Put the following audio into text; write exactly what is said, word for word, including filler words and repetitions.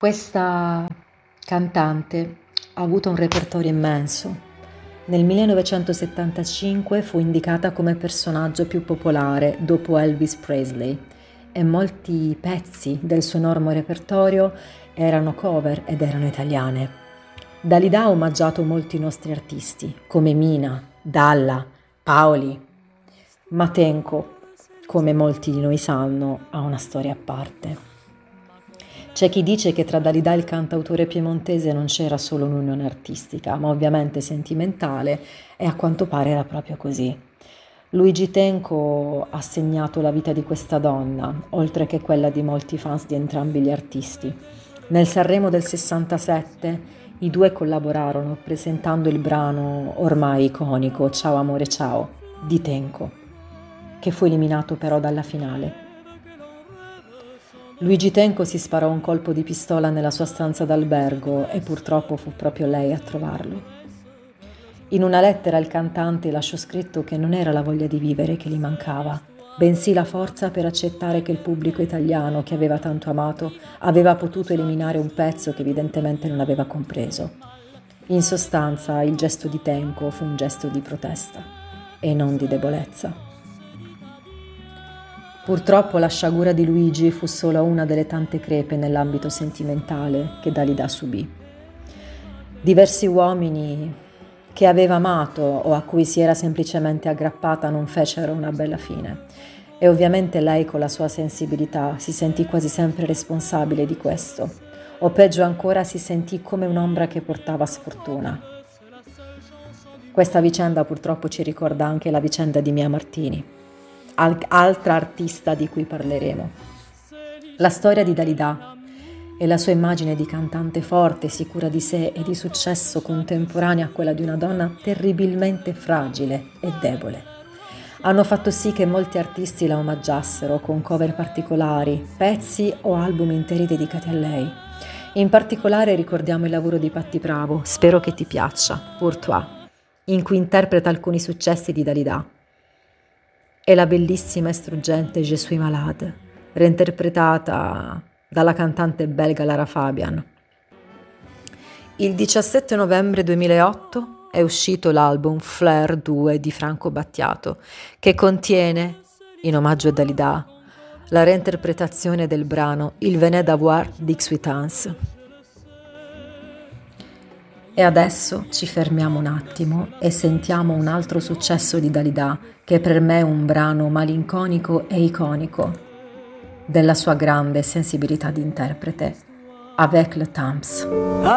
Questa cantante ha avuto un repertorio immenso. Nel millenovecentosettantacinque fu indicata come personaggio più popolare dopo Elvis Presley e molti pezzi del suo enorme repertorio erano cover ed erano italiane. Dalida ha omaggiato molti nostri artisti come Mina, Dalla, Paoli. Matenko, come molti di noi sanno, ha una storia a parte. C'è chi dice che tra Dalida e il cantautore piemontese non c'era solo un'unione artistica, ma ovviamente sentimentale, e a quanto pare era proprio così. Luigi Tenco ha segnato la vita di questa donna, oltre che quella di molti fans di entrambi gli artisti. Nel Sanremo del sessantasette i due collaborarono presentando il brano ormai iconico Ciao amore ciao di Tenco, che fu eliminato però dalla finale. Luigi Tenco si sparò un colpo di pistola nella sua stanza d'albergo e purtroppo fu proprio lei a trovarlo. In una lettera il cantante lasciò scritto che non era la voglia di vivere che gli mancava, bensì la forza per accettare che il pubblico italiano che aveva tanto amato aveva potuto eliminare un pezzo che evidentemente non aveva compreso. In sostanza, il gesto di Tenco fu un gesto di protesta e non di debolezza. Purtroppo la sciagura di Luigi fu solo una delle tante crepe nell'ambito sentimentale che Dalida subì. Diversi uomini che aveva amato o a cui si era semplicemente aggrappata non fecero una bella fine, e ovviamente lei con la sua sensibilità si sentì quasi sempre responsabile di questo, o peggio ancora si sentì come un'ombra che portava sfortuna. Questa vicenda purtroppo ci ricorda anche la vicenda di Mia Martini, altra artista di cui parleremo. La storia di Dalida e la sua immagine di cantante forte, sicura di sé e di successo contemporanea a quella di una donna terribilmente fragile e debole hanno fatto sì che molti artisti la omaggiassero con cover particolari, pezzi o album interi dedicati a lei. In particolare ricordiamo il lavoro di Patti Bravo, Spero che ti piaccia, Pour toi, in cui interpreta alcuni successi di Dalida, e la bellissima e struggente Je suis malade, reinterpretata dalla cantante belga Lara Fabian. Il diciassette novembre duemilaotto è uscito l'album Flare due di Franco Battiato, che contiene, in omaggio a Dalida, la reinterpretazione del brano Il venait d'avoir d'Ixwitans. E adesso ci fermiamo un attimo e sentiamo un altro successo di Dalida, che per me è un brano malinconico e iconico della sua grande sensibilità di interprete, Avec le temps.